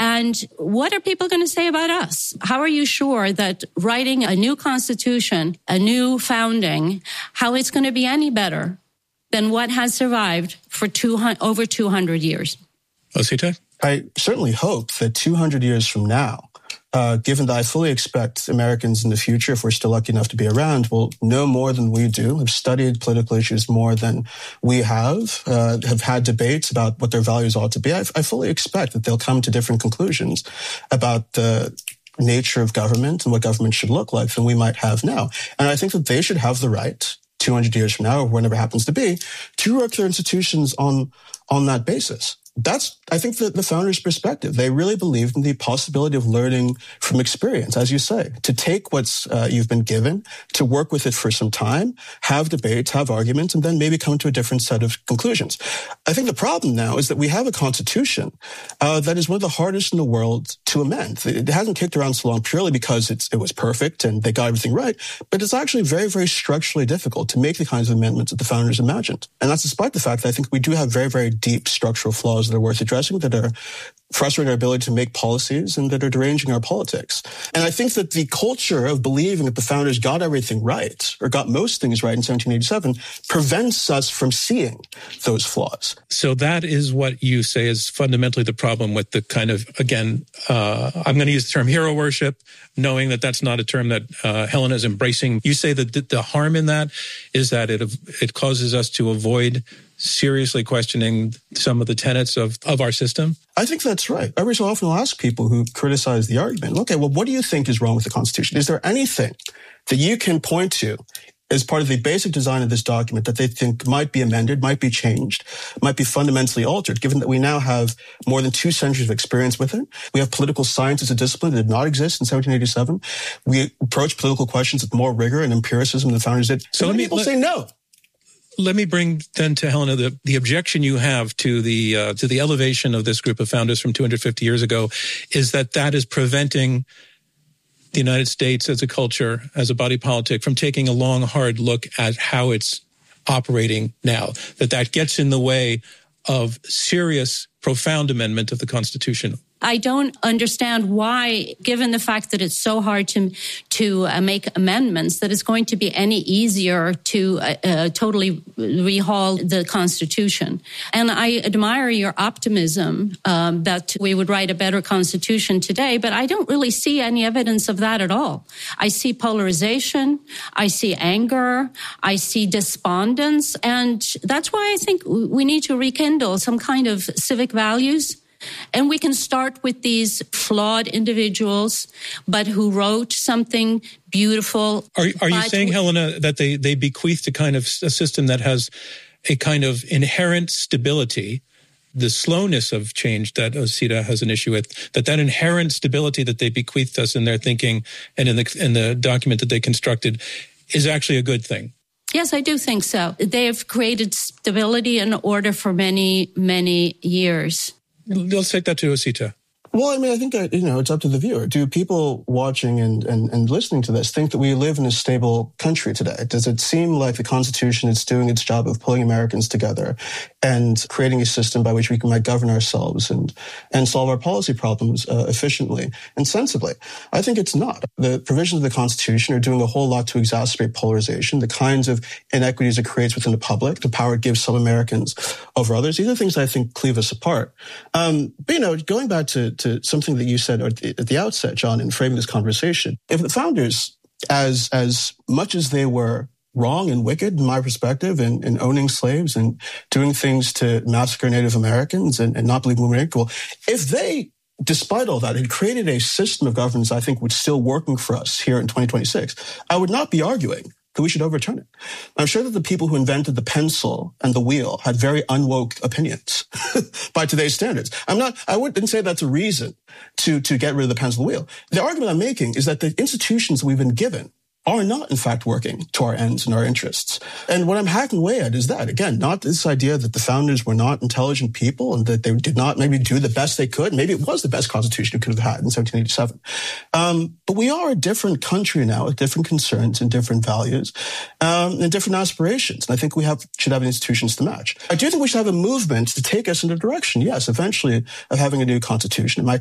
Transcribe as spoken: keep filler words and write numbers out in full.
And what are people going to say about us? How are you sure that writing a new constitution, a new founding, how it's going to be any better than what has survived for two hundred, over two hundred years? Osita? I certainly hope that two hundred years from now, uh, given that I fully expect Americans in the future, if we're still lucky enough to be around, will know more than we do, have studied political issues more than we have, uh, have had debates about what their values ought to be. I, I fully expect that they'll come to different conclusions about the nature of government and what government should look like than we might have now. And I think that they should have the right, two hundred years from now, or whenever it happens to be, to work their institutions on, on that basis. That's, I think, the, the founders' perspective. They really believed in the possibility of learning from experience, as you say, to take what's uh, you've been given, to work with it for some time, have debates, have arguments, and then maybe come to a different set of conclusions. I think the problem now is that we have a constitution uh, that is one of the hardest in the world to amend. It hasn't kicked around so long purely because it's, it was perfect and they got everything right, but it's actually very, very structurally difficult to make the kinds of amendments that the founders imagined. And that's despite the fact that I think we do have very, very deep structural flaws that are worth addressing, that are frustrating our ability to make policies and that are deranging our politics. And I think that the culture of believing that the founders got everything right, or got most things right in seventeen eighty-seven, prevents us from seeing those flaws. So that is what you say is fundamentally the problem with the kind of, again, uh, I'm going to use the term hero worship, knowing that that's not a term that uh, Helena is embracing. You say that the harm in that is that it it causes us to avoid seriously questioning some of the tenets of, of our system? I think that's right. Every so often I'll ask people who criticize the argument, okay, well, what do you think is wrong with the Constitution? Is there anything that you can point to as part of the basic design of this document that they think might be amended, might be changed, might be fundamentally altered, given that we now have more than two centuries of experience with it? We have political science as a discipline that did not exist in seventeen eighty-seven. We approach political questions with more rigor and empiricism than the founders did. So let me, people let, say no. Let me bring then to Helena the, the objection you have to the uh, to the elevation of this group of founders from two hundred fifty years ago, is that that is preventing the United States as a culture, as a body politic, from taking a long, hard look at how it's operating now, that that gets in the way of serious, profound amendment of the Constitution. I don't understand why, given the fact that it's so hard to to uh, make amendments, that it's going to be any easier to uh, uh, totally rehaul the Constitution. And I admire your optimism um, that we would write a better Constitution today, but I don't really see any evidence of that at all. I see polarization, I see anger, I see despondence, and that's why I think we need to rekindle some kind of civic values. And we can start with these flawed individuals, but who wrote something beautiful. Are, are you saying, we- Helena, that they, they bequeathed a kind of a system that has a kind of inherent stability, the slowness of change that Osita has an issue with, that that inherent stability that they bequeathed us in their thinking and in the in the document that they constructed is actually a good thing? Yes, I do think so. They have created stability and order for many, many years. Let's take that to Osita. Well, I mean, I think that, you know, it's up to the viewer. Do people watching and, and, and listening to this think that we live in a stable country today? Does it seem like the Constitution is doing its job of pulling Americans together and creating a system by which we can might govern ourselves and, and solve our policy problems uh, efficiently and sensibly? I think it's not. The provisions of the Constitution are doing a whole lot to exacerbate polarization, the kinds of inequities it creates within the public, the power it gives some Americans over others. These are things that I think cleave us apart. Um, but, you know, going back to to something that you said at the, at the outset, John, in framing this conversation. If the founders, as as much as they were wrong and wicked, in my perspective, in, in owning slaves and doing things to massacre Native Americans and, and not believing women were equal, if they, despite all that, had created a system of governance I think was still working for us here in twenty twenty-six, I would not be arguing that we should overturn it. I'm sure that the people who invented the pencil and the wheel had very unwoke opinions by today's standards. I'm not, I wouldn't say that's a reason to, to get rid of the pencil and wheel. The argument I'm making is that the institutions we've been given are not, in fact, working to our ends and our interests. And what I'm hacking away at is that, again, not this idea that the founders were not intelligent people and that they did not maybe do the best they could. Maybe it was the best constitution we could have had in seventeen eighty-seven. Um, but we are a different country now with different concerns and different values um, and different aspirations. And I think we have should have institutions to match. I do think we should have a movement to take us in a direction, yes, eventually, of having a new constitution. It might